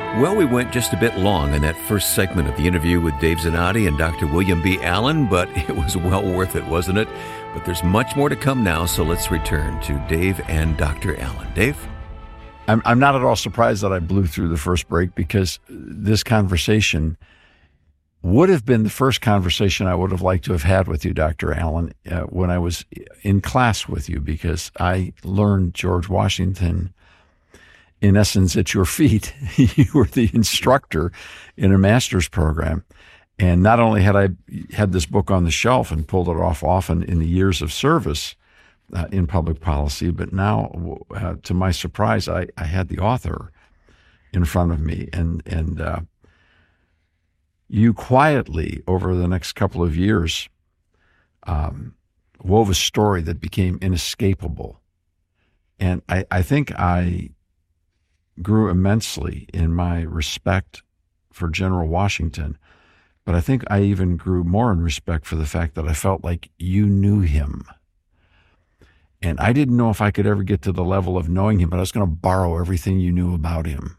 Well, we went just a bit long in that first segment of the interview with Dave Zanotti and Dr. William B. Allen, but it was well worth it, wasn't it? But there's much more to come now, so let's return to Dave and Dr. Allen. Dave? I'm not at all surprised that I blew through the first break, because this conversation would have been the first conversation I would have liked to have had with you, Dr. Allen, when I was in class with you, because I learned George Washington in essence at your feet. You were the instructor in a master's program. And not only had I had this book on the shelf and pulled it off often in the years of service in public policy, but now, to my surprise, I had the author in front of me. And you quietly, over the next couple of years, wove a story that became inescapable. And I think I grew immensely in my respect for General Washington, but I think I even grew more in respect for the fact that I felt like you knew him. And I didn't know if I could ever get to the level of knowing him, but I was going to borrow everything you knew about him.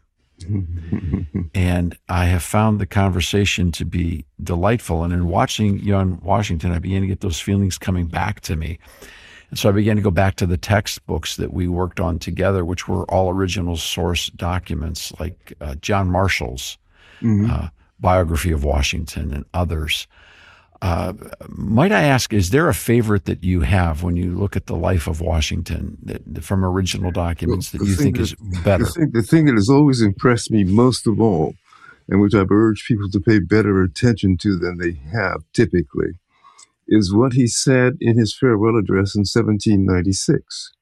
And I have found the conversation to be delightful. And in watching young Washington, I began to get those feelings coming back to me. And so I began to go back to the textbooks that we worked on together, which were all original source documents, like John Marshall's biography of Washington and others. Might I ask, is there a favorite that you have when you look at the life of Washington from original documents that you think is better? The thing that has always impressed me most of all, and which I've urged people to pay better attention to than they have typically, is what he said in his farewell address in 1796.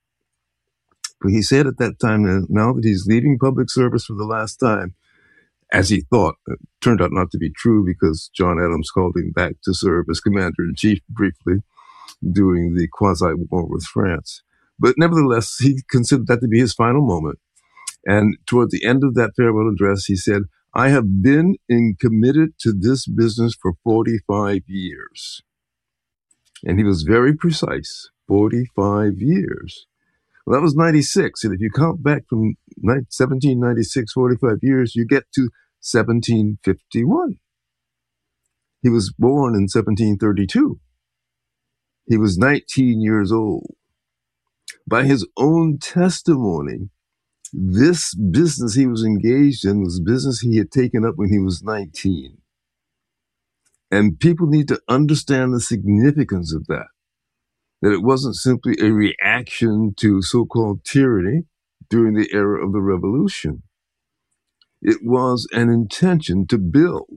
He said at that time, now that he's leaving public service for the last time, as he thought, it turned out not to be true, because John Adams called him back to serve as commander-in-chief briefly during the quasi-war with France. But nevertheless, he considered that to be his final moment. And toward the end of that farewell address, he said, I have been committed to this business for 45 years. And he was very precise, 45 years. Well, that was 96. And if you count back from 1796, 45 years, you get to 1751. He was born in 1732. He was 19 years old. By his own testimony, this business he was engaged in was business he had taken up when he was 19. And people need to understand the significance of that it wasn't simply a reaction to so-called tyranny during the era of the Revolution. It was an intention to build,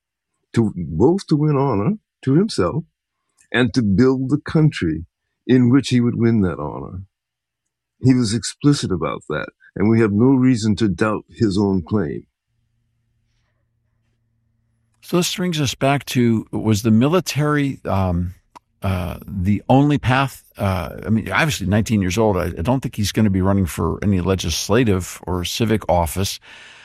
both to win honor to himself and to build the country in which he would win that honor. He was explicit about that, and we have no reason to doubt his own claim. So this brings us back to, was the military the only path? I mean, obviously 19 years old, I don't think he's going to be running for any legislative or civic office.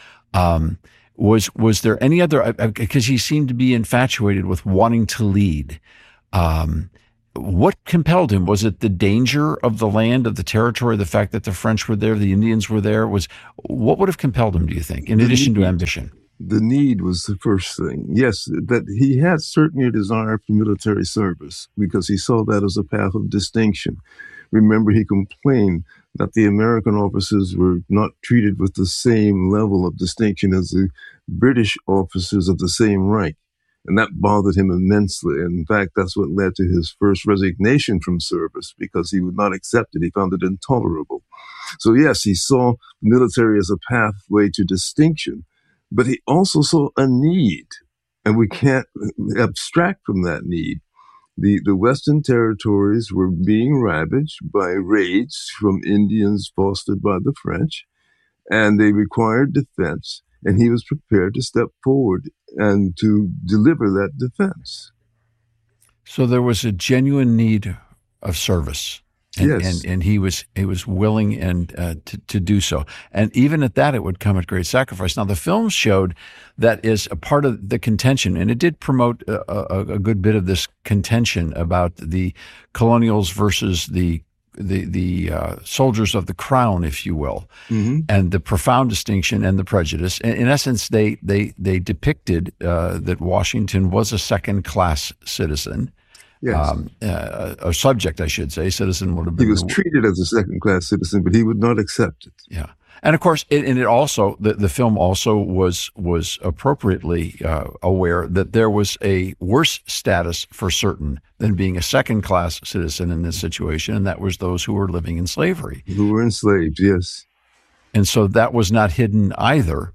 Was there any other, because he seemed to be infatuated with wanting to lead. What compelled him? Was it the danger of the land, of the territory, the fact that the French were there, the Indians were there? What would have compelled him, do you think, in addition to ambition? The need was the first thing. Yes, that he had certainly a desire for military service because he saw that as a path of distinction. Remember, he complained that the American officers were not treated with the same level of distinction as the British officers of the same rank. And that bothered him immensely. In fact, that's what led to his first resignation from service, because he would not accept it. He found it intolerable. So yes, he saw the military as a pathway to distinction. But he also saw a need, and we can't abstract from that need. The Western territories were being ravaged by raids from Indians fostered by the French, and they required defense, and he was prepared to step forward and to deliver that defense. So there was a genuine need of service. Yes. And he was willing to do so. And even at that, it would come at great sacrifice. Now, the film showed that is a part of the contention, and it did promote a good bit of this contention about the colonials versus the soldiers of the crown, if you will, Mm-hmm. and the profound distinction and the prejudice. In essence, they depicted that Washington was a second-class citizen, Yes. a subject, I should say. Citizen would have He been was treated as a second-class citizen, but he would not accept it. yeah. And of course, it also the film also was appropriately aware that there was a worse status for certain than being a second-class citizen in this situation, and that was those who were living in slavery. Who were enslaved, yes. And so that was not hidden either.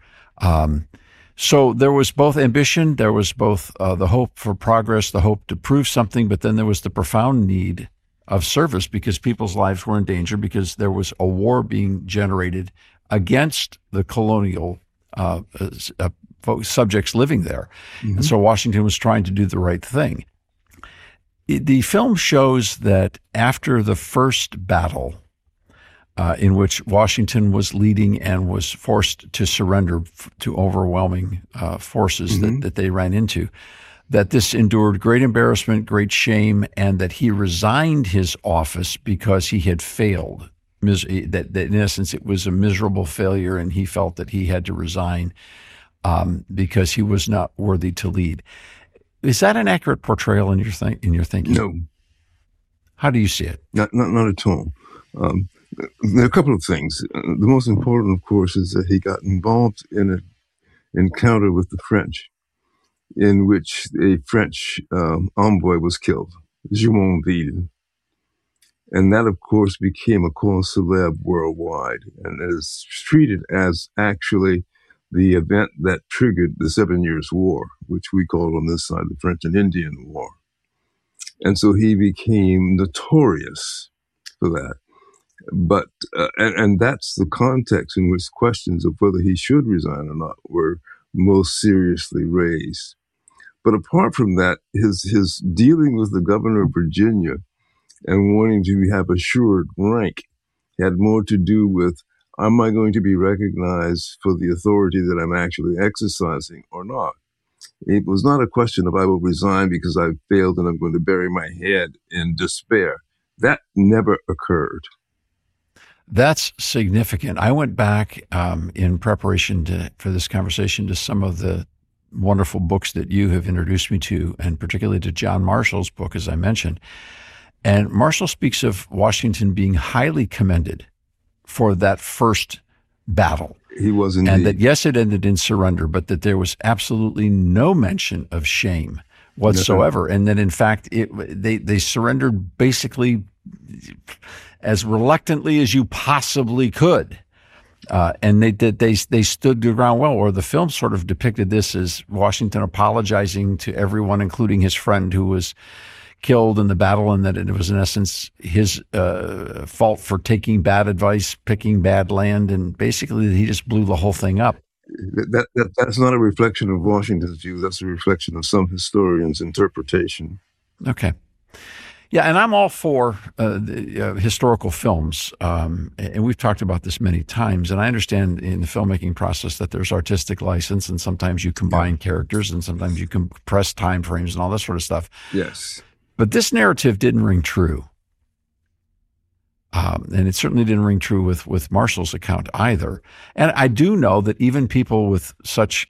So there was both ambition, there was both the hope for progress, the hope to prove something, but then there was the profound need of service because people's lives were in danger because there was a war being generated against the colonial subjects living there. Mm-hmm. And so Washington was trying to do the right thing. The film shows that after the first battle, in which Washington was leading and was forced to surrender to overwhelming forces Mm-hmm. that they ran into, that this endured great embarrassment, great shame, and that he resigned his office because he had failed. That in essence, it was a miserable failure, and he felt that he had to resign because he was not worthy to lead. Is that an accurate portrayal in your thinking? No, How do you see it? not at all. There are a couple of things. The most important, of course, is that he got involved in an encounter with the French, in which a French envoy was killed, Jumonville. And that, of course, became a cause célèbre worldwide and is treated as actually the event that triggered the 7 Years' War, which we call on this side the French and Indian War. And so he became notorious for that. But, and that's the context in which questions of whether he should resign or not were most seriously raised. But apart from that, his dealing with the governor of Virginia and wanting to have assured rank had more to do with, am I going to be recognized for the authority that I'm actually exercising or not? It was not a question of I will resign because I've failed and I'm going to bury my head in despair. That never occurred. That's significant. I went back in preparation for this conversation to some of the wonderful books that you have introduced me to, and particularly to John Marshall's book, as I mentioned. And Marshall speaks of Washington being highly commended for that first battle. He was indeed. And that, yes, it ended in surrender, but that there was absolutely no mention of shame whatsoever. And that, in fact, they surrendered basically as reluctantly as you possibly could. And they stood their ground well, or the film sort of depicted this as Washington apologizing to everyone, including his friend who was killed in the battle, and that it was in essence his fault for taking bad advice, picking bad land, and basically he just blew the whole thing up. That's not a reflection of Washington's view. That's a reflection of some historians' interpretation. Okay. Yeah, and I'm all for historical films, and we've talked about this many times, and I understand in the filmmaking process that there's artistic license, and sometimes you combine characters, and sometimes you compress time frames and all that sort of stuff. Yes. But this narrative didn't ring true. And it certainly didn't ring true with Marshall's account either. And I do know that even people with such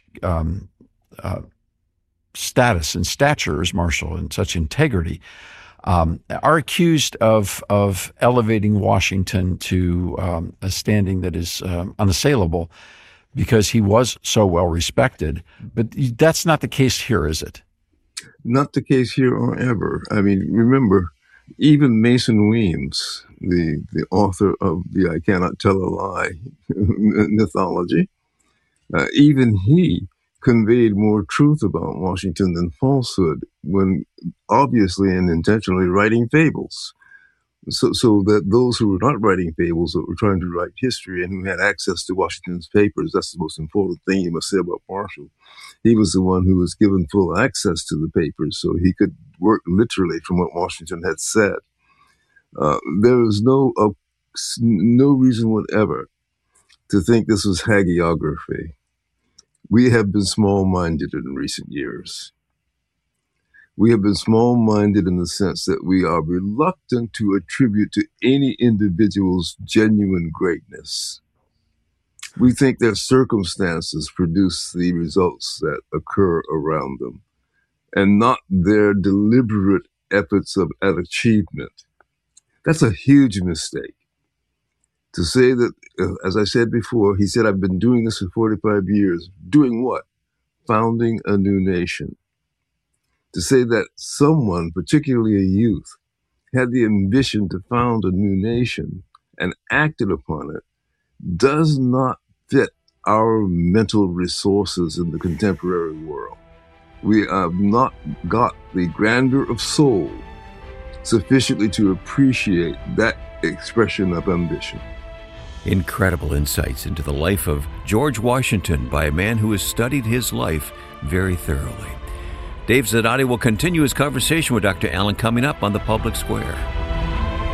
status and stature as Marshall and such integrity are accused of elevating Washington to a standing that is unassailable because he was so well respected. But that's not the case here, is it? Not the case here or ever. I mean, remember, even Mason Weems, the author of the I Cannot Tell a Lie mythology, even he conveyed more truth about Washington than falsehood when obviously and intentionally writing fables. So that those who were not writing fables, but were trying to write history and who had access to Washington's papers, that's the most important thing you must say about Marshall. He was the one who was given full access to the papers, so he could work literally from what Washington had said. There is no reason whatever to think this was hagiography. We have been small-minded in recent years. We have been small-minded in the sense that we are reluctant to attribute to any individual's genuine greatness. We think their circumstances produce the results that occur around them, and not their deliberate efforts at achievement. That's a huge mistake. To say that, as I said before, he said, I've been doing this for 45 years. Doing what? Founding a new nation. To say that someone, particularly a youth, had the ambition to found a new nation and acted upon it does not fit our mental resources in the contemporary world. We have not got the grandeur of soul sufficiently to appreciate that expression of ambition. Incredible insights into the life of George Washington by a man who has studied his life very thoroughly. Dave Zanotti will continue his conversation with Dr. Allen coming up on The Public Square.